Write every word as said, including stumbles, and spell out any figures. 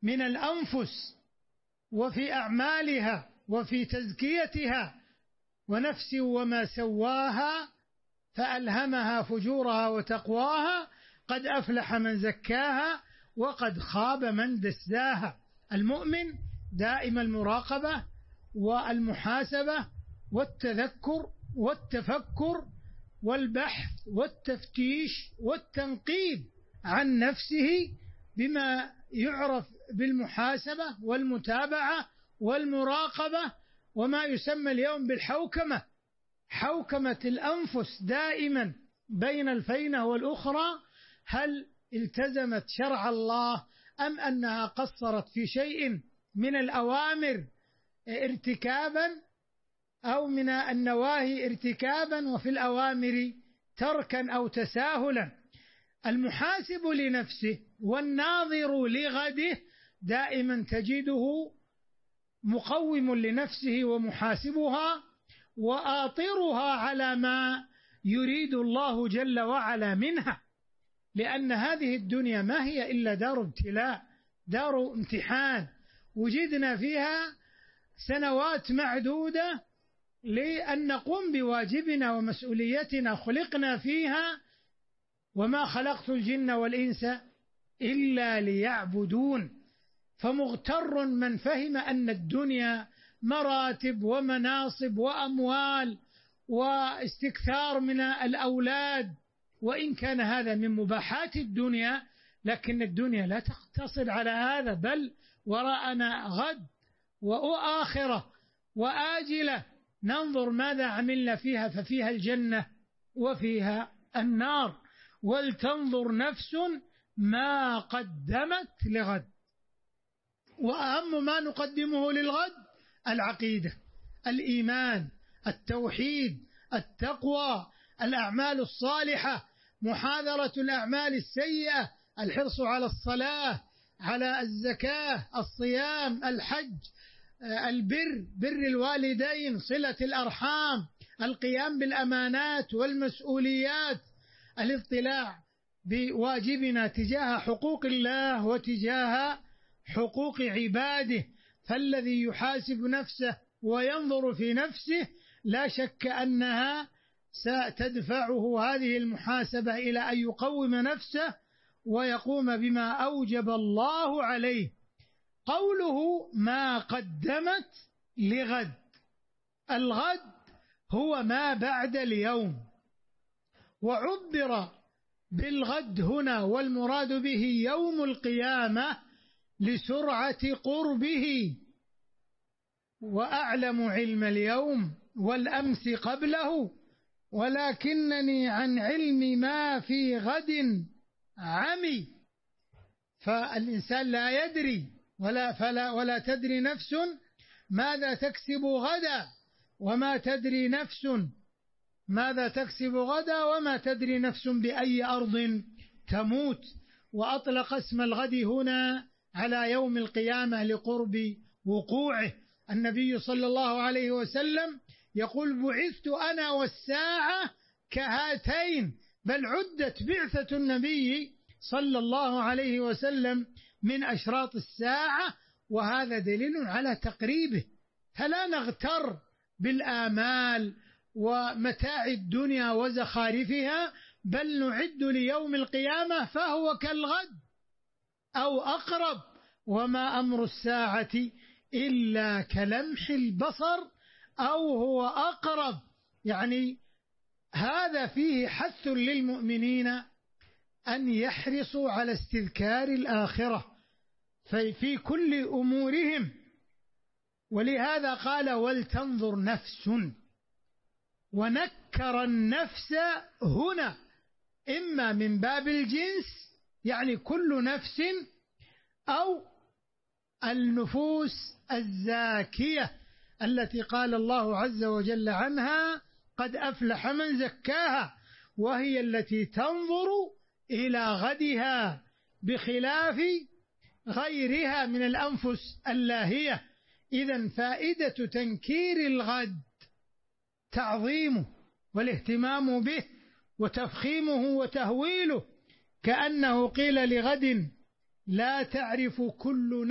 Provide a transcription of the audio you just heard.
من الأنفس وفي أعمالها وفي تزكيتها، ونفس وما سواها فألهمها فجورها وتقواها، قد أفلح من زكاها وقد خاب من دساها. المؤمن دائم المراقبة والمحاسبة والتذكر والتفكر والبحث والتفتيش والتنقيب عن نفسه بما يعرف بالمحاسبة والمتابعة والمراقبة، وما يسمى اليوم بالحوكمة، حوكمة الأنفس دائما بين الفينة والأخرى، هل التزمت شرع الله أم أنها قصرت في شيء من الأوامر ارتكابا أو من النواهي ارتكابا، وفي الأوامر تركا أو تساهلا. المحاسب لنفسه والناظر لغده دائما تجده مقوم لنفسه ومحاسبها وآطرها على ما يريد الله جل وعلا منها، لأن هذه الدنيا ما هي إلا دار ابتلاء، دار امتحان، وجدنا فيها سنوات معدودة لأن نقوم بواجبنا ومسؤوليتنا، خلقنا فيها، وما خلقت الجن والإنس إلا ليعبدون. فمغتر من فهم أن الدنيا مراتب ومناصب وأموال واستكثار من الأولاد، وإن كان هذا من مباحات الدنيا، لكن الدنيا لا تقتصر على هذا، بل وراءنا غد وآخرة وآجلة، ننظر ماذا عملنا فيها، ففيها الجنة وفيها النار. ولتنظر نفس ما قدمت لغد، وأهم ما نقدمه للغد العقيدة، الإيمان، التوحيد، التقوى، الأعمال الصالحة، محاذرة الأعمال السيئة، الحرص على الصلاة، على الزكاة، الصيام، الحج، البر، بر الوالدين، صلة الأرحام، القيام بالأمانات والمسؤوليات، الاطلاع بواجبنا تجاه حقوق الله وتجاه حقوق عباده. فالذي يحاسب نفسه وينظر في نفسه لا شك أنها ستدفعه هذه المحاسبة إلى أن يقوم نفسه ويقوم بما أوجب الله عليه. قوله ما قدمت لغد، الغد هو ما بعد اليوم، وعبر بالغد هنا والمراد به يوم القيامة لسرعة قربه، وأعلم علم اليوم والأمس قبله، ولكنني عن علم ما في غد عمي. فالإنسان لا يدري ولا, فلا ولا تدري نفس ماذا تكسب غدا، وما تدري نفس ماذا تكسب غدا، وما تدري نفس بأي أرض تموت. وأطلق اسم الغد هنا على يوم القيامة لقرب وقوعه. النبي صلى الله عليه وسلم يقول بعثت أنا والساعة كهاتين، بل عدت بعثة النبي صلى الله عليه وسلم من أشراط الساعة، وهذا دليل على تقريبه. فلا نغتر بالآمال ومتاع الدنيا وزخارفها، بل نعد ليوم القيامة فهو كالغد أو أقرب، وما أمر الساعة إلا كلمح البصر أو هو أقرب. يعني هذا فيه حث للمؤمنين أن يحرصوا على استذكار الآخرة في كل أمورهم، ولهذا قال ولتنظر نفس، ونكر النفس هنا إما من باب الجنس يعني كل نفس، أو النفوس الزاكية التي قال الله عز وجل عنها قد أفلح من زكاها، وهي التي تنظر إلى غدها بخلاف غيرها من الأنفس اللاهية. إذن فائدة تنكير الغد تعظيمه والاهتمام به وتفخيمه وتهويله، كأنه قيل لغد لا تعرف كل